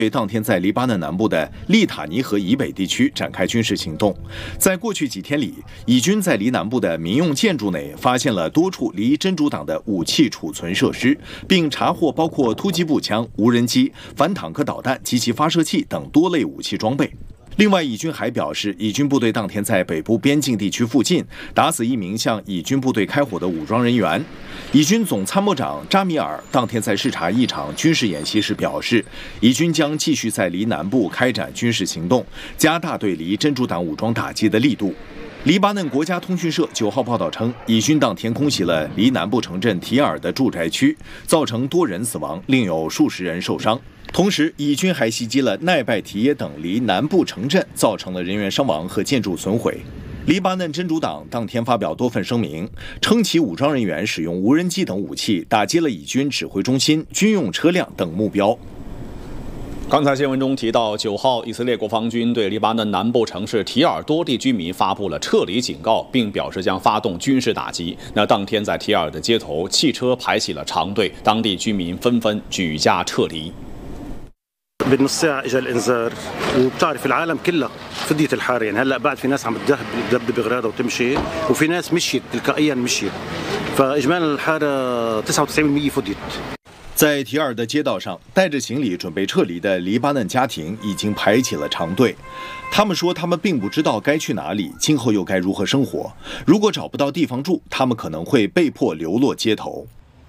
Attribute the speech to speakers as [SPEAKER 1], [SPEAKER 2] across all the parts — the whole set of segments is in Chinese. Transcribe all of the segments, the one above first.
[SPEAKER 1] 当天在黎巴嫩南部的利塔尼河以北地区展开军事行动。在过去几天里，以军在黎南部的民用建筑内发现了多处离真主党的武器储存设施，并查获包括突击步枪、无人机、反坦克导弹及其发射器等多类武器装备。另外，以军还表示，以军部队当天在北部边境地区附近打死一名向以军部队开火的武装人员。以军总参谋长扎米尔当天在视察一场军事演习时表示，以军将继续在黎南部开展军事行动，加大对黎真主党武装打击的力度。黎巴嫩国家通讯社9号报道称，以军当天空袭了黎南部城镇提尔的住宅区，造成多人死亡，另有数十人受伤。同时，以军还袭击了奈拜提耶等黎南部城镇，造成了人员伤亡和建筑损毁。黎巴嫩真主党当天发表多份声明，称其武装人员使用无人机等武器打击了以军指挥中心、军用车辆等目标。
[SPEAKER 2] 刚才新闻中提到，9号以色列国防军对黎巴嫩南部城市提尔多地居民发布了撤离警告，并表示将发动军事打击。那当天在提尔的街头，汽车排起了长队，当地居民纷纷举家撤离。
[SPEAKER 3] بالنص ساعة اجى الانذار وبتعرف العالم كلها فضية الحارة يعني هلا بعد في ناس عم تدبدب بغراضة وتمشي وفي ناس مشيت تلقائيا مشيت فاجمالا الحارة 99% فضيت。
[SPEAKER 1] 在提尔的街道上，带着行李准备撤离的黎巴嫩家庭已经排起了长队。他们说，他们并不知道该去哪里，今后又该如何生活。如果找不到地方住，他们可能会被迫流落街头。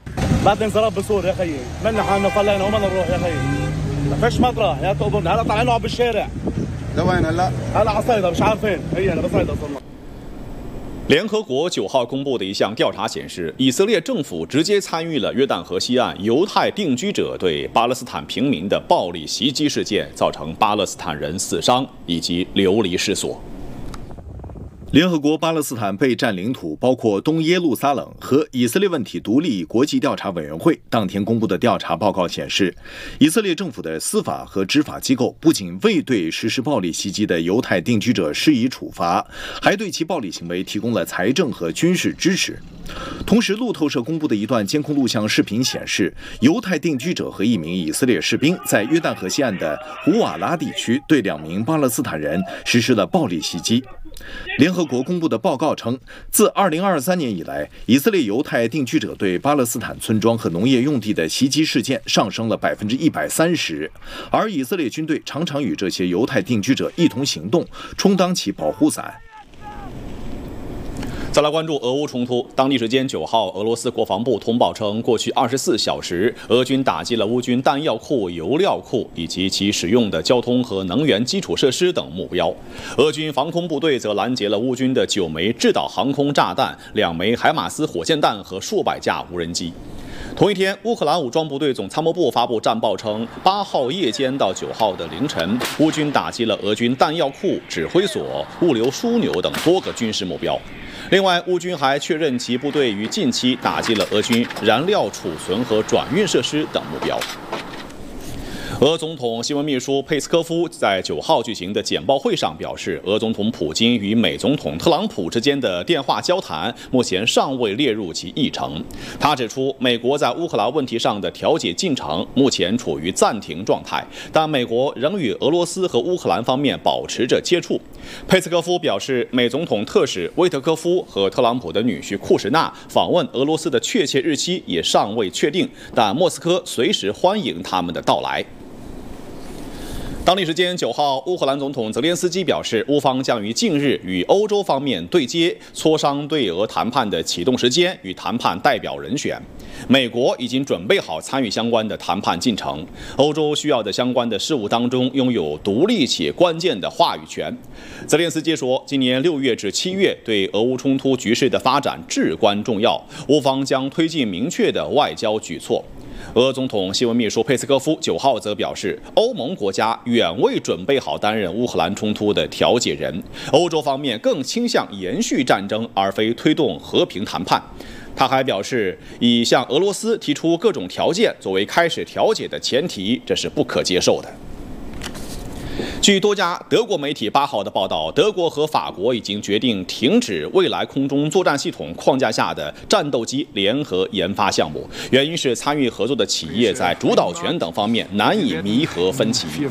[SPEAKER 4] فيش مطرح يا تقبرنا هلا طالعين نقعد بالشارع لوين هلا على صيدا مش عارفين هي انا بصيدا صرنا。
[SPEAKER 2] 联合国9号公布的一项调查显示，以色列政府直接参与了约旦河西岸犹太定居者对巴勒斯坦平民的暴力袭击事件，造成巴勒斯坦人死伤以及流离失所。
[SPEAKER 1] 联合国巴勒斯坦被占领土包括东耶路撒冷和以色列问题独立国际调查委员会当天公布的调查报告显示，以色列政府的司法和执法机构不仅未对实施暴力袭击的犹太定居者施以处罚，还对其暴力行为提供了财政和军事支持。同时，路透社公布的一段监控录像视频显示，犹太定居者和一名以色列士兵在约旦河西岸的胡瓦拉地区对2名巴勒斯坦人实施了暴力袭击。联合国公布的报告称，自2023年以来，以色列犹太定居者对巴勒斯坦村庄和农业用地的袭击事件上升了130%，而以色列军队常常与这些犹太定居者一同行动，充当其保护伞。
[SPEAKER 2] 再来关注俄乌冲突。当地时间9号，俄罗斯国防部通报称，过去24小时，俄军打击了乌军弹药库、油料库以及其使用的交通和能源基础设施等目标。俄军防空部队则拦截了乌军的9枚制导航空炸弹、2枚海马斯火箭弹和数百架无人机。同一天，乌克兰武装部队总参谋部发布战报称，8号夜间到9号的凌晨，乌军打击了俄军弹药库、指挥所、物流枢纽等多个军事目标。另外，乌军还确认其部队于近期打击了俄军燃料储存和转运设施等目标。俄总统新闻秘书佩斯科夫在9号举行的简报会上表示，俄总统普京与美总统特朗普之间的电话交谈目前尚未列入其议程。他指出，美国在乌克兰问题上的调解进程目前处于暂停状态，但美国仍与俄罗斯和乌克兰方面保持着接触。佩斯科夫表示，美总统特使威特科夫和特朗普的女婿库什纳访问俄罗斯的确切日期也尚未确定，但莫斯科随时欢迎他们的到来。当地时间9号，乌克兰总统泽连斯基表示，乌方将于近日与欧洲方面对接，磋商对俄谈判的启动时间与谈判代表人选。美国已经准备好参与相关的谈判进程，欧洲需要在相关的事务当中拥有独立且关键的话语权。泽连斯基说，今年6月至7月对俄乌冲突局势的发展至关重要，乌方将推进明确的外交举措。俄总统新闻秘书佩斯科夫9号则表示，欧盟国家远未准备好担任乌克兰冲突的调解人，欧洲方面更倾向延续战争而非推动和平谈判。他还表示，以向俄罗斯提出各种条件作为开始调解的前提，这是不可接受的。 据多家德国媒体8号的报道，德国和法国已经决定停止未来空中作战系统框架下的战斗机联合研发项目，原因是参与合作的企业在主导权等方面难以弥合分歧。